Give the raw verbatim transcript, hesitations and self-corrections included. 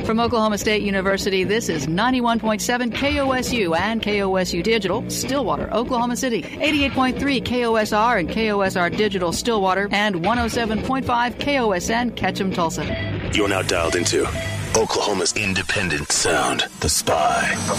From Oklahoma State University, this is ninety-one point seven K O S U and K O S U Digital, Stillwater, Oklahoma City. eighty-eight point three K O S R and K O S R Digital, Stillwater. And one oh seven point five K O S N, Ketchum, Tulsa. You're now dialed into Oklahoma's independent sound, The Spy.